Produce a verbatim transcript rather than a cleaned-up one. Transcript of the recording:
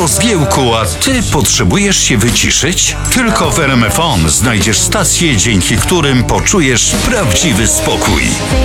po zgiełku, a ty potrzebujesz się wyciszyć? Tylko w R M F O N znajdziesz stacje, dzięki którym poczujesz prawdziwy spokój.